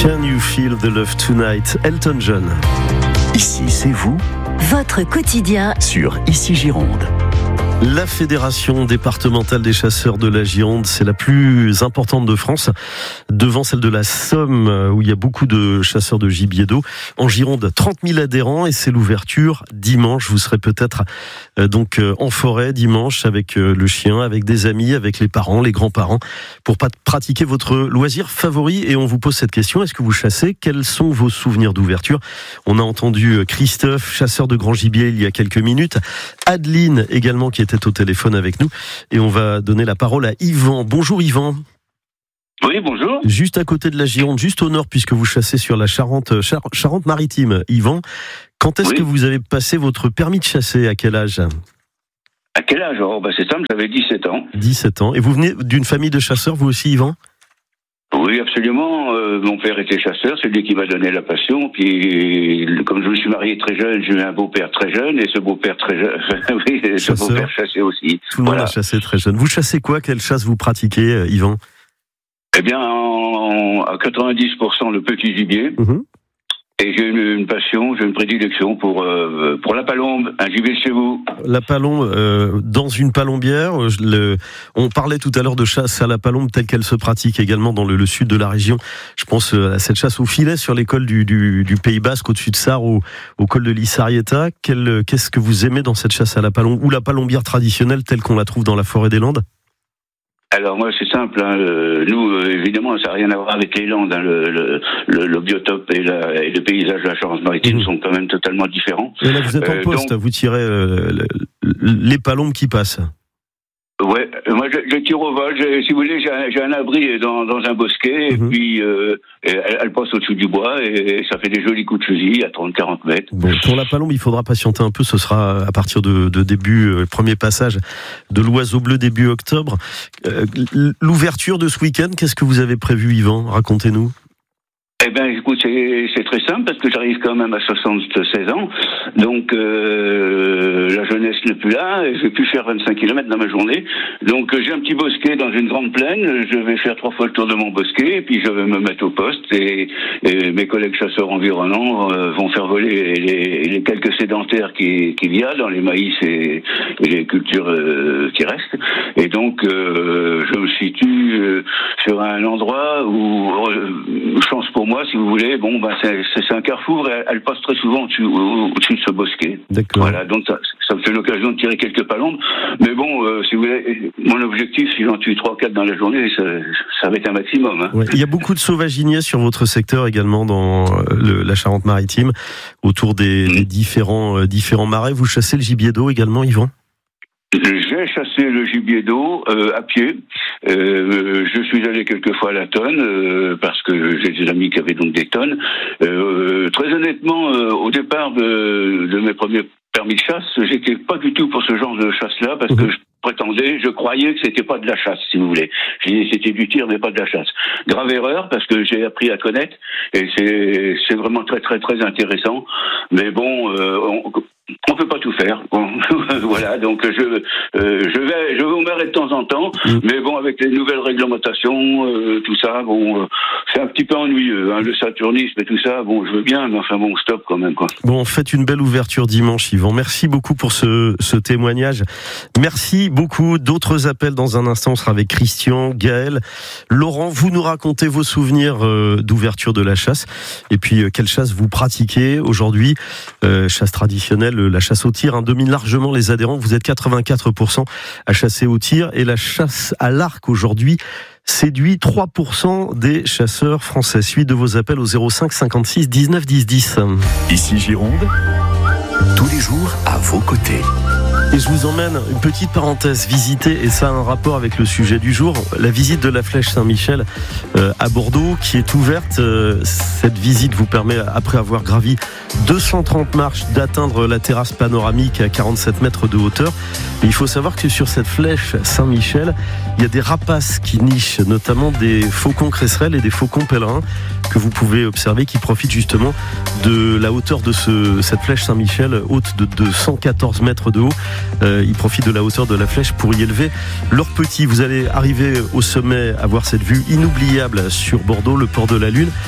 Can you feel the love tonight? Elton John. Ici, c'est vous. Votre quotidien Sur Ici Gironde. La Fédération départementale des chasseurs de la Gironde, c'est la plus importante de France, devant celle de la Somme, où il y a beaucoup de chasseurs de gibier d'eau. En Gironde, 30 000 adhérents, et c'est l'ouverture dimanche. Vous serez peut-être donc en forêt dimanche avec le chien, avec des amis, avec les parents, les grands-parents, pour pratiquer votre loisir favori. Et on vous pose cette question: est-ce que vous chassez? Quels sont vos souvenirs d'ouverture? On a entendu Christophe, chasseur de grand gibier, il y a quelques minutes. Adeline également, qui était au téléphone avec nous, et on va donner la parole à Yvan. Bonjour Yvan. Oui, bonjour. Juste à côté de la Gironde, juste au nord, puisque vous chassez sur la Charente-Maritime. Yvan, quand est-ce que vous avez passé votre permis de chasser? À quel âge? À quel âge? C'est simple, j'avais 17 ans. 17 ans. Et vous venez d'une famille de chasseurs, vous aussi, Yvan? Oui, absolument. Mon père était chasseur, c'est lui qui m'a donné la passion. Puis, comme je me suis marié très jeune, j'ai eu un beau-père très jeune, et ce beau-père très jeune, oui, ce beau-père chassait aussi. Tout le monde a chassé très jeune. Vous chassez quoi? Quelle chasse vous pratiquez, Yvan? Eh bien, à 90% le petit gibier. Et j'ai une passion, j'ai une prédilection pour la palombe, un gibier de chez vous. La palombe, dans une palombière. On parlait tout à l'heure de chasse à la palombe telle qu'elle se pratique également dans le sud de la région. Je pense à cette chasse au filet sur les cols du Pays Basque, au-dessus de Sarre, au col de l'Issarieta. Qu'est-ce que vous aimez dans cette chasse à la palombe, ou la palombière traditionnelle telle qu'on la trouve dans la forêt des Landes? Alors moi c'est simple, nous évidemment ça n'a rien à voir avec les Landes, le biotope et le paysage de la Charente-Maritime sont quand même totalement différents. Et là vous êtes en poste, donc, vous tirez les palombes qui passent. Ouais, moi je tire au vol, si vous voulez j'ai un abri dans un bosquet, et puis elle passe au-dessus du bois et ça fait des jolis coups de fusil à 30-40 mètres. Bon, pour la palombe il faudra patienter un peu, ce sera à partir de début, premier passage de l'oiseau bleu début octobre. L'ouverture de ce week-end, qu'est-ce que vous avez prévu, Yvan? Racontez-nous. Eh bien, écoute, c'est très simple parce que j'arrive quand même à 76 ans, donc la jeunesse n'est plus là, et je vais plus faire 25 km dans ma journée. Donc j'ai un petit bosquet dans une grande plaine, je vais faire 3 fois le tour de mon bosquet, et puis je vais me mettre au poste, et mes collègues chasseurs environnants vont faire voler les quelques sédentaires qu'il y a dans les maïs et les cultures qui restent. Et donc je me situe sur un endroit où, chance pour moi, si vous voulez, c'est un carrefour, et elle passe très souvent au-dessus de ce bosquet. D'accord. Voilà, donc ça me fait l'occasion de tirer quelques palombes. Mais bon, si vous voulez, mon objectif, si j'en tue 3 ou 4 dans la journée, ça va être un maximum. Hein. Ouais. Il y a beaucoup de sauvaginiers sur votre secteur également dans la Charente-Maritime, autour des différents marais. Vous chassez le gibier d'eau également, Yvan? J'ai chassé le gibier d'eau à pied. Je suis allé quelques fois à la tonne parce que j'ai des amis qui avaient donc des tonnes. Très honnêtement, au départ de mes premiers permis de chasse, j'étais pas du tout pour ce genre de chasse-là parce que je croyais que c'était pas de la chasse, si vous voulez. C'était du tir, mais pas de la chasse. Grave erreur, parce que j'ai appris à connaître, et c'est vraiment très très très intéressant. Mais bon, on peut pas tout faire. Bon, voilà, donc je vais au marais de temps en temps, mais bon, avec les nouvelles réglementations, tout ça, c'est un petit peu ennuyeux, le saturnisme et tout ça. Bon, je veux bien, mais enfin bon, stop quand même, quoi. Bon, faites une belle ouverture dimanche, Yvan. Merci beaucoup pour ce témoignage. Merci beaucoup. D'autres appels dans un instant. On sera avec Christian, Gaël, Laurent. Vous nous racontez vos souvenirs d'ouverture de la chasse, et puis quelle chasse vous pratiquez aujourd'hui. Chasse traditionnelle, la chasse au tir domine largement les adhérents. Vous êtes 84% à chasser au tir, et la chasse à l'arc aujourd'hui séduit 3% des chasseurs français. Suite de vos appels au 05 56 19 10 10. Ici Gironde, tous les jours à vos côtés. Et je vous emmène, une petite parenthèse, visiter, et ça a un rapport avec le sujet du jour, la visite de la Flèche Saint-Michel à Bordeaux, qui est ouverte. Cette visite vous permet, après avoir gravi 230 marches, d'atteindre la terrasse panoramique à 47 mètres de hauteur. Et il faut savoir que sur cette Flèche Saint-Michel, il y a des rapaces qui nichent, notamment des faucons cresserelles et des faucons pèlerins, que vous pouvez observer, qui profitent justement de la hauteur de cette Flèche Saint-Michel, haute de 114 mètres de haut. Ils profitent de la hauteur de la flèche pour y élever leurs petits. Vous allez arriver au sommet à voir cette vue inoubliable sur Bordeaux, le port de la Lune.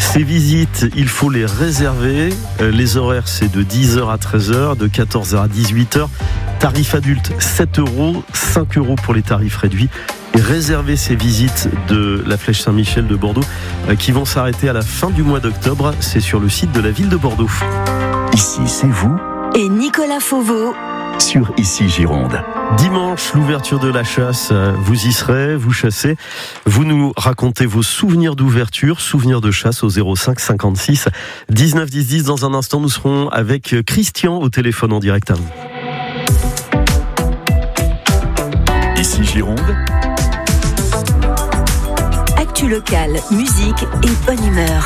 Ces visites, il faut les réserver. Les horaires, c'est de 10h à 13h, de 14h à 18h. Tarif adulte, 7 €, 5 € pour les tarifs réduits. Et réservez ces visites de la Flèche Saint-Michel de Bordeaux qui vont s'arrêter à la fin du mois d'octobre. C'est sur le site de la ville de Bordeaux. Ici, c'est vous Et Nicolas Fauveau sur Ici Gironde. Dimanche, l'ouverture de la chasse, vous y serez, vous chassez. Vous nous racontez vos souvenirs d'ouverture, souvenirs de chasse au 05 56 19 10 10. Dans un instant, nous serons avec Christian au téléphone en direct à vous. Ici Gironde. Actu locale, musique et bonne humeur.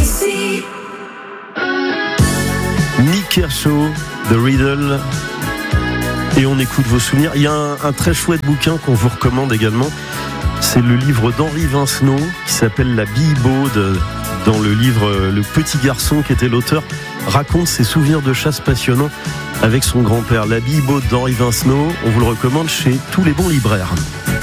Nick Kershaw, The Riddle. Et on écoute vos souvenirs. Il y a un très chouette bouquin qu'on vous recommande également. C'est le livre d'Henri Vincenot qui s'appelle La Bille Baude. Dans le livre, le petit garçon qui était l'auteur raconte ses souvenirs de chasse passionnants avec son grand-père. La Bille Baude d'Henri Vincenot, on vous le recommande chez tous les bons libraires.